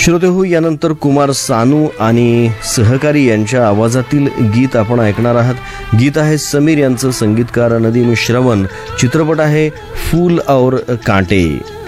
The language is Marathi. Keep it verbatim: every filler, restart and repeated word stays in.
श्रोतेहो, यानंतर कुमार सानू आणि सहकारी यांच्या आवाजातील गीत आपण ऐकणार आहात. गीत आहे समीर यांचं, संगीतकार नदीम श्रवण. चित्रपट आहे फूल और कांटे.